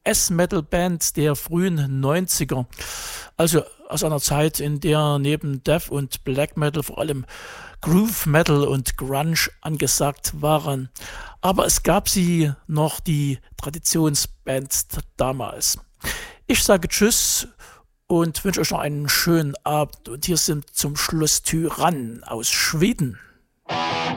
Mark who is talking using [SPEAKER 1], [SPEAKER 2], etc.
[SPEAKER 1] S-Metal-Band der frühen 90er. Also aus einer Zeit, in der neben Death und Black Metal vor allem Groove Metal und Grunge angesagt waren. Aber es gab sie noch, die Traditionsbands damals. Ich sage Tschüss und wünsche euch noch einen schönen Abend. Und hier sind zum Schluss Tyrann aus Schweden.